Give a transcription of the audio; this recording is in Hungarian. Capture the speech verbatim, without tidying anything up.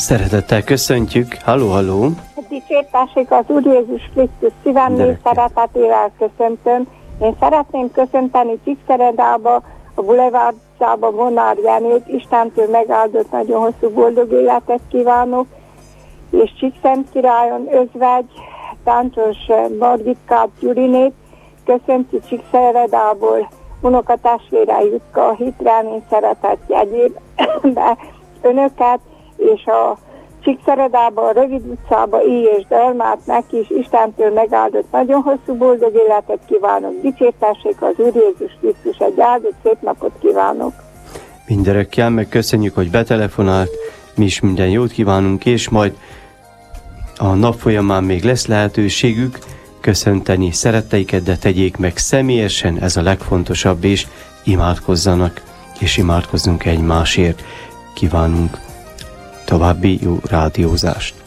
Szeretettel köszöntjük. Halló, halló! Dicsértessék az Úr Jézus Krisztus szívemnél szeretetével köszöntöm. Én szeretném köszönteni Csíkszeredába, a Boulevard utcába Vonár Jenőt, Istentől megáldott nagyon hosszú boldog életet kívánok, és Csíkszent királyon Özvegy, Táncsos Margitkát Gyurinét, köszönti Csíkszeredából unokatestvére Jutka a hit, remény, szeretet jegyében önöket, és a Csíkszeredában, a Rövid utcában, Íj és Dalmát neki is Istentől megáldott nagyon hosszú boldog életet kívánok. Dicsértessék az Úr Jézus Krisztus, egy áldott szép napot kívánok. Mindörökkel meg köszönjük, hogy betelefonált, mi is minden jót kívánunk, és majd a nap folyamán még lesz lehetőségük köszönteni szeretteiket, de tegyék meg személyesen, ez a legfontosabb, és imádkozzanak, és imádkozzunk egymásért. Kívánunk további jó rádiózást.